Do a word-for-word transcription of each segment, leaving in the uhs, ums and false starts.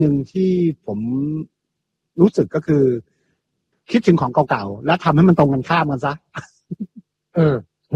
หนึ่งที่ผมรู้สึกก็คือคิดถึงของเก่าๆแล้วทำให้มันตรงกันข้ามกันซะเออ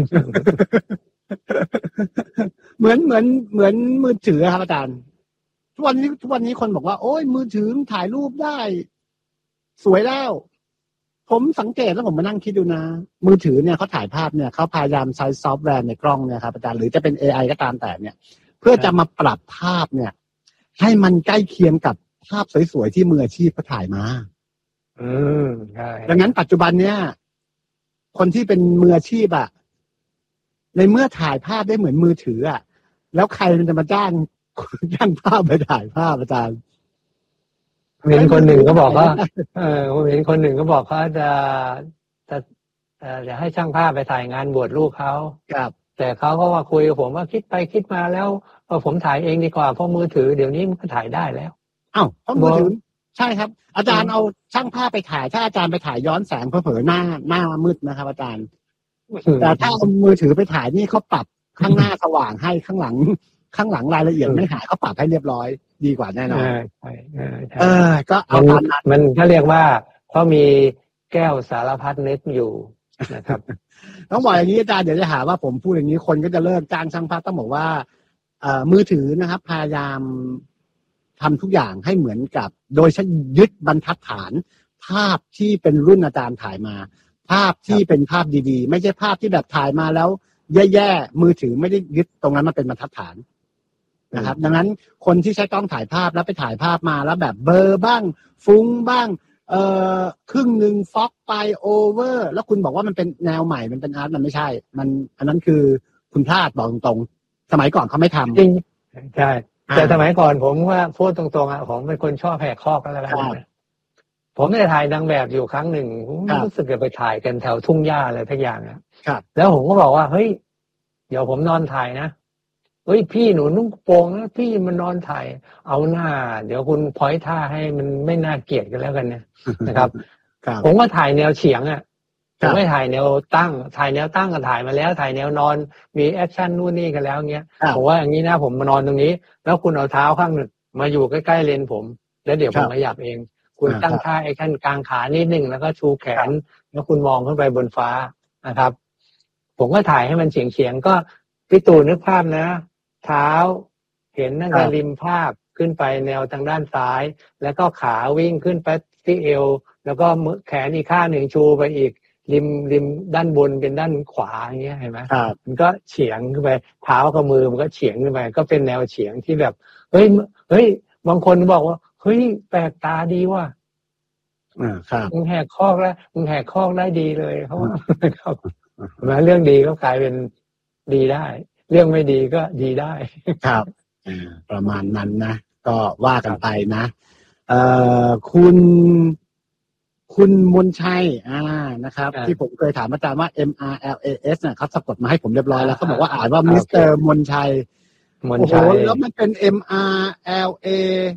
เหมือนเหมือนเหมือนมือถือครับอาจารย์ทุกวันนี้ทุกวันนี้คนบอกว่าโอ้ยมือถือถ่ายรูปได้สวยแล้วผมสังเกตแล้วผมมานั่งคิดดูนะมือถือเนี่ยเขาถ่ายภาพเนี่ยเขาพยายามใช้ซอฟต์แวร์ในกล้องเนี่ยครับอาจารย์หรือจะเป็น เอ ไอ ก็ตามแต่เนี่ยเพื่อจะมาปรับภาพเนี่ยให้มันใกล้เคียงกับภาพสวยๆที่มืออาชีพเขาถ่ายมาอืมใช่ดังนั้นปัจจุบันเนี่ยคนที่เป็นมืออาชีพอะในเมื่อถ่ายภาพได้เหมือนมือถืออะแล้วใครมันจะมาจ้างจ้างภาพไปถ่ายภาพอาจารย์เห็นคนหนึ่งก็บอกว่าเออเห็นคนหนึ่งก็บอกเขาจะจะจะให้ช่างภาพไปถ่ายงานบวชลูกเขาครับแต่เขาก็ว่าคุยกับผมว่าคิดไปคิดมาแล้วผมถ่ายเองดีกว่าเพราะมือถือเดี๋ยวนี้มันก็ถ่ายได้แล้วอ้าวเพราะมือถือใช่ครับอาจารย์เอาช่างภาพไปถ่ายถ้าอาจารย์ไปถ่ายย้อนแสงเผลอๆหน้าหน้ามืดนะครับอาจารย์แต่ถ้าเอามือถือไปถ่ายนี่เขาปรับข้างหน้าสว่างให้ข้างหลังข้างหลังรายละเอียดไม่หายเขาปรับให้เรียบร้อยดีกว่าแน่นอนใช่เออก็เอาตามนั้นมันก็เรียกว่าเขามีแก้วสารพัดนึกอยู่นะครับต้องบอกอย่างนี้อาจารย์เดี๋ยวจะหาว่าผมพูดอย่างนี้คนก็จะเลิกจ้างช่างภาพต้องบอกว่าเอ่อมือถือนะครับพยายามทำทุกอย่างให้เหมือนกับโดยยึดบรรทัดฐานภาพที่เป็นรุ่นอาจารย์ถ่ายมาภาพที่เป็นภาพดีๆไม่ใช่ภาพที่แบบถ่ายมาแล้วแย่ๆมือถือไม่ได้ยึดตรงนั้นมาเป็นบรรทัดฐานนะครับดังนั้นคนที่ใช้กล้องถ่ายภาพแล้วไปถ่ายภาพมาแล้วแบบเบลอบ้างฟุ้งบ้างเอ่อครึ่งหนึ่งฟ็อกไปโอเวอร์แล้วคุณบอกว่ามันเป็นแนวใหม่มันเป็นอาร์ตมันไม่ใช่มันอันนั้นคือคุณพลาดบอกตรงๆสมัยก่อนเขาไม่ทำจริงใช่แต่สมัยก่อนผมว่าพูดตรงๆอ่ะผมเป็นคนชอบแหกคอกแล้วกันผมได้ถ่ายนางแบบอยู่ครั้งหนึ่งผมรู้สึกจะไปถ่ายกันแถวทุ่งหญ้าอะไรทักอย่างนะแล้วผมก็บอกว่าเฮ้ยเดี๋ยวผมนอนถ่ายนะเฮ้ยพี่หนูนุ่งโปงนะพี่มันนอนถ่ายเอาหน้าเดี๋ยวคุณพอยท่าให้มันไม่น่าเกลียดกันแล้วกันนะนะครับผมก็ถ่ายแนวเฉียงอ่ะผมไม่ถ่ายแนวตั้งถ่ายแนวตั้งก็ถ่ายมาแล้วถ่ายแนวนอนมีแอคชั่นนู่นนี่กันแล้วเงี้ยผมว่าอย่างนี้นะผมมานอนตรงนี้แล้วคุณเอาเท้าข้างหนึ่งมาอยู่ใกล้ๆเลนผมแล้วเดี๋ยวผมขยับเองคุณตั้งท่าแอคชั่นกลางขานิดนึงแล้วก็ชูแขนแล้วคุณมองขึ้นไปบนฟ้านะครับผมก็ถ่ายให้มันเฉียงๆก็พี่ตู่นึกภาพนะเท้าเห็นตั้งแต่ริมภาพขึ้นไปแนวทางด้านซ้ายแล้วก็ขาวิ่งขึ้นไปที่เอวแล้วก็มือแขนอีกข้างหนึ่งชูไปอีกริมริมด้านบนเป็นด้านขวาอย่างเงี้ยเห็นไหมมันก็เฉียงขึ้นไปเท้ากับมือมันก็เฉียงขึ้นไปก็เป็นแนวเฉียงที่แบบเฮ้ยเฮ้ยบางคนบอกว่าเฮ้ยแปลกตาดีว่ะอ่าครับมึงแหกคอกแล้วมึงแหกคอกได้ดีเลยเขาว่าครับมาเรื่องดีก็กลายเป็นดีได้เรื่องไม่ดีก็ดีได้ครับประมาณนั้นนะก็ว่ากันไปนะเอ่อคุณคุณมนชัยอ่านะครับที่ผมเคยถามอาจารย์ว่า M R L A S เนี่ยเขาสะกดมาให้ผมเรียบร้อยแล้วเขาบอกว่าอ่านว่ามิสเตอร์มนชัยมนชัยแล้วมันเป็น M R L A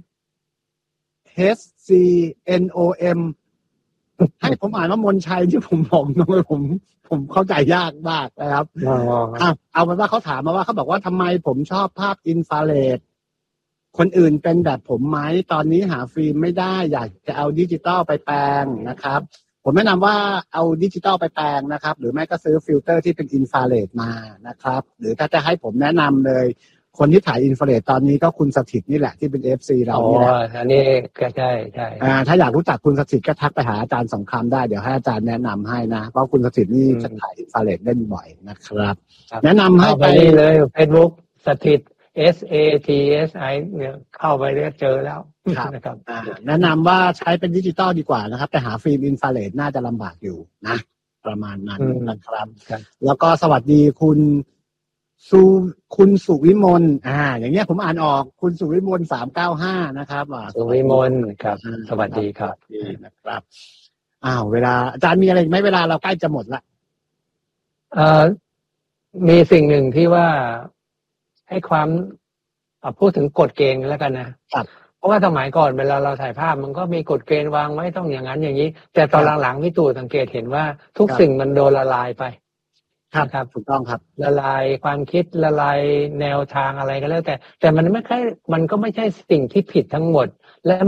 H C N O M ให้ผมอ่านว่ามนชัยที่ผมบอกน้อยผมผมเข้าใจยากมากนะครับอ่ะเอาเป็นว่าเขาถามมาว่าเขาบอกว่าทำไมผมชอบภาพอินฟราเรดคนอื่นเป็นแบบผมไหมตอนนี้หาฟิล์มไม่ได้อยากจะเอาดิจิตอลไปแปลงนะครับผมแนะนำว่าเอาดิจิตอลไปแปลงนะครับหรือไม่ก็ซื้อฟิลเตอร์ที่เป็นอินฟราเรดมานะครับหรือถ้าจะให้ผมแนะนำเลยคนที่ถ่ายอินฟราเรดตอนนี้ก็คุณสถิตนี่แหละที่เป็น เอฟ ซี เรานี่แหละอ๋ออันนี้ก็ใช่ใช่อ่าถ้าอยากรู้จักคุณสถิตก็ทักไปหาอาจารย์สงครามได้เดี๋ยวให้อาจารย์แนะนำให้นะเพราะคุณสถิตนี่จะถ่ายอินฟราเรดเล่นบ่อยนะครับแนะนำให้ไปเลย Facebook สถิต S A T S I เนี่ยเข้าไปเรียกเจอแล้วนะครับแนะนำว่าใช้เป็นดิจิตอลดีกว่านะครับแต่หาฟิล์มอินฟราเรดน่าจะลำบากอยู่นะประมาณนั้นนะครับแล้วก็สวัสดีคุณสุคุณสุวิมลอ่าอย่างเงี้ยผมอ่านออกคุณสุวิมลสามเก้าห้านะครับสุวิมลครับสวัสดีครับนะครับอ้าวเวลาอาจารย์มีอะไรไหมเวลาเราใกล้จะหมดละเอ่อมีสิ่งหนึ่งที่ว่าให้ความพูดถึงกฎเกณฑ์แล้วกันนะครับเพราะว่าสมัยก่อนเวลาเราถ่ายภาพมันก็มีกฎเกณฑ์วางไว้ต้องอย่างนั้นอย่างนี้แต่ตอนหลังๆพี่ตู่สังเกตเห็นว่าทุกสิ่งมันโดนละลายไปครับครับถูกต้องครับละลายความคิดละลายแนวทางอะไรก็แล้วแต่แต่มันไม่ใช่มันก็ไม่ใช่สิ่งที่ผิดทั้งหมดและ